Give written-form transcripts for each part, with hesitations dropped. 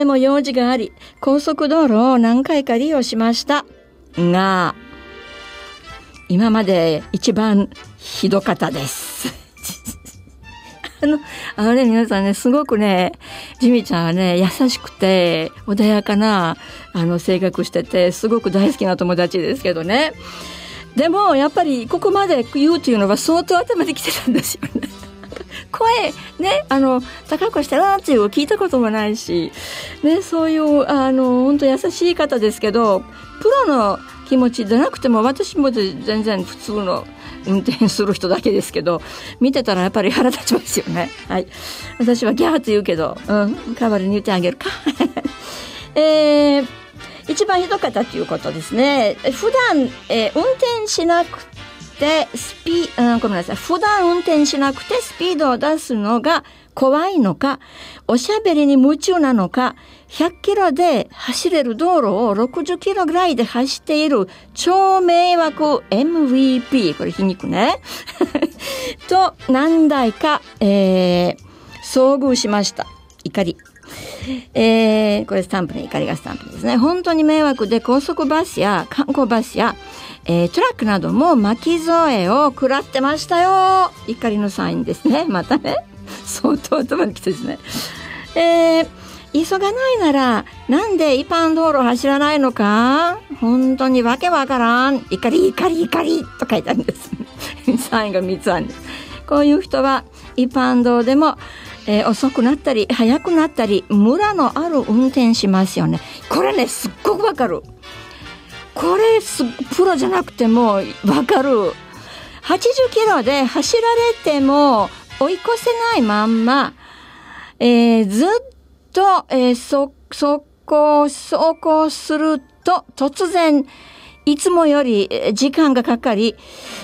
でも用事があり、高速道路を何回か利用しましたが、今まで一番ひどかったです。皆さんね、すごくね、ジミちゃんはね、優しくて、穏やかな、性格してて、すごく大好きな友達ですけどね。でも、やっぱり、ここまで言うというのは相当頭できてたんですよね。声、ね、高くしたらっていう聞いたこともないし、ね、そういう、本当優しい方ですけど、プロの気持ちじゃなくても、私も全然普通の運転する人だけですけど、見てたらやっぱり腹立ちますよね。はい。私はギャーって言うけど、代わりに言ってあげるか。一番ひどかったということですね。普段、運転しなくてごめんなさい。普段運転しなくてスピードを出すのが怖いのか、おしゃべりに夢中なのか、100キロで走れる道路を60キロぐらいで走っている超迷惑 MVP、 これ皮肉ねと何台か、遭遇しました。怒り。これスタンプね、怒りがスタンプですね。本当に迷惑で、高速バスや観光バスや、トラックなども巻き添えを食らってましたよ。怒りのサインですね。またね、相当頭にきてですね。急がないならなんで一般道路走らないのか、本当にわけわからん。怒り怒り怒りと書いてあるんですサインが3つあるんです。こういう人は一般道でも、遅くなったり速くなったりムラのある運転しますよね。これね、すっごくわかる。これプロじゃなくてもわかる。80キロで走られても追い越せないまんま、ずっと、走行すると突然いつもより時間がかかり、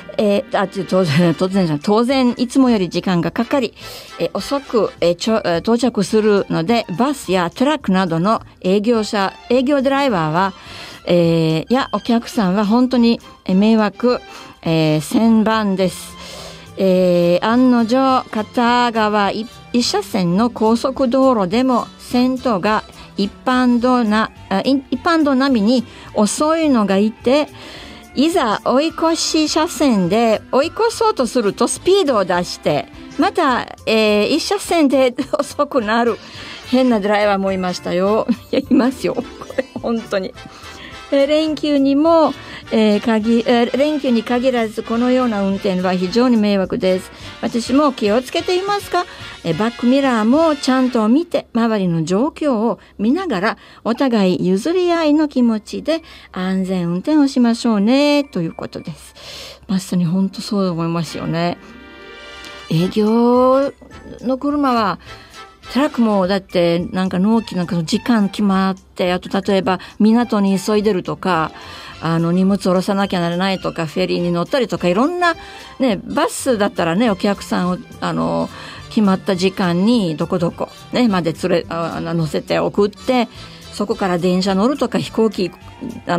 当然いつもより時間がかかり、遅く、到着するので、バスやトラックなどの営業ドライバーは、やお客さんは本当に迷惑、千番です。案の定、片側一車線の高速道路でも先頭が一般道並みに遅いのがいて、いざ追い越し車線で追い越そうとするとスピードを出してまた、一車線で遅くなる変なドライバーもいましたよ。いますよ、これ本当に。連休に限らずこのような運転は非常に迷惑です。私も気をつけていますか？バックミラーもちゃんと見て、周りの状況を見ながらお互い譲り合いの気持ちで安全運転をしましょうね、ということです。まさに本当そう思いますよね。営業の車はトラックもだって納期時間決まって、あと例えば港に急いでるとか、荷物下ろさなきゃならないとか、フェリーに乗ったりとか、いろんなね、バスだったらね、お客さんを決まった時間にどこどこねまで乗せて送って、そこから電車乗るとか飛行機